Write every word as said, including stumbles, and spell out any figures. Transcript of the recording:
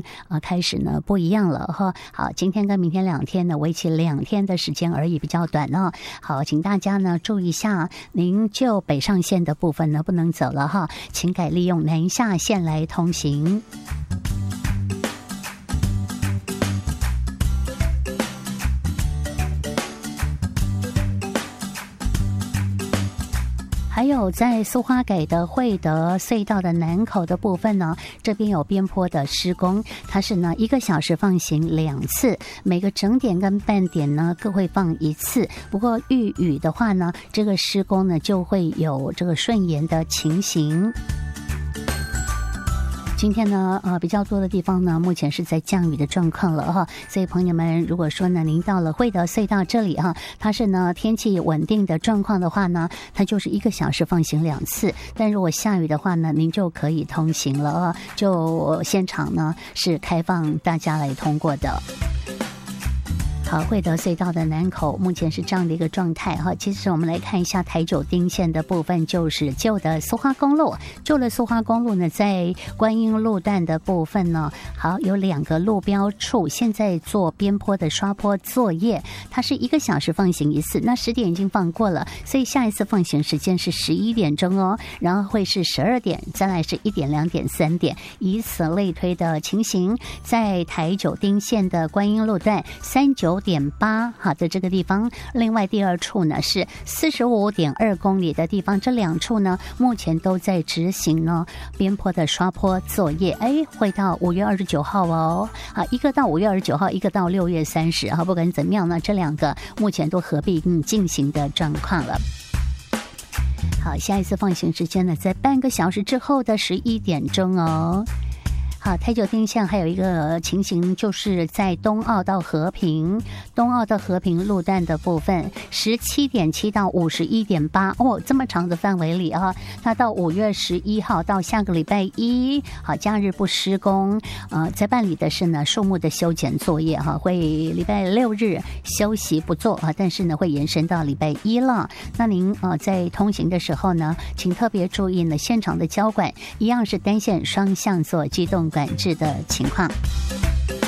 呃开始呢不一样了哈。好，今天跟明天两天呢，为期两天的时间而已，比较短呢。好，请大家呢注意一下，您就北上线的部分呢不能走了哈，请改利用南下线来通行。还有在苏花改的惠德隧道的南口的部分呢，这边有边坡的施工，它是呢一个小时放行两次，每个整点跟半点呢各会放一次。不过遇雨的话呢，这个施工呢就会有这个顺延的情形。今天呢，呃，比较多的地方呢，目前是在降雨的状况了哈，所以朋友们，如果说呢，您到了惠德隧道这里哈，它是呢天气稳定的状况的话呢，它就是一个小时放行两次，但如果下雨的话呢，您就可以通行了啊，就现场呢是开放大家来通过的。好，惠德隧道的南口目前是这样的一个状态哈。其实我们来看一下台九丁线的部分，就是旧的苏花公路。旧的苏花公路呢，在观音路段的部分呢，好有两个路标处，现在做边坡的刷坡作业，它是一个小时放行一次。那十点已经放过了，所以下一次放行时间是十一点钟哦，然后会是十二点，再来是一点、两点、三点，以此类推的情形，在台九丁线的观音路段三九点八好的这个地方，另外第二处呢是四十五点二公里的地方，这两处呢目前都在执行呢边坡的刷坡作业，哎，会到五月二十九号哦，啊，一个到五月二十九号，一个到六月三十号，不管怎么样呢，这两个目前都合并进行的状况了。好，下一次放行时间呢，在半个小时之后的十一点钟哦。好，台九丁线还有一个情形，就是在东澳到和平，东澳到和平路段的部分，十七点七到五十一点八，哦，这么长的范围里啊，那到五月十一号到下个礼拜一，好，假日不施工，呃，在办理的是呢树木的修剪作业哈，会礼拜六日休息不做啊，但是呢会延伸到礼拜一了。那您呃在通行的时候呢，请特别注意呢，现场的交管一样是单线双向做机动管制的情况。